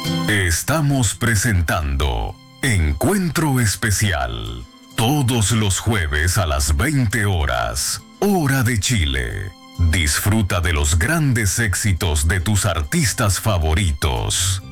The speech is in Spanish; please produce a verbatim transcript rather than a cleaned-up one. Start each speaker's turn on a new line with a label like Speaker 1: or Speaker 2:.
Speaker 1: Estamos presentando Encuentro Especial. Todos los jueves a las veinte horas, hora de Chile. Disfruta de los grandes éxitos de tus artistas favoritos.